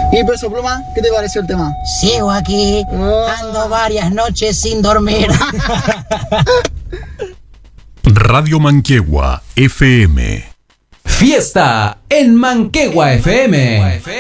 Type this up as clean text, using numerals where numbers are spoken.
Y Peso Pluma, ¿qué te pareció el tema? Sigo aquí, ando varias noches sin dormir. Radio Manquehue FM. Fiesta en Manquehue FM.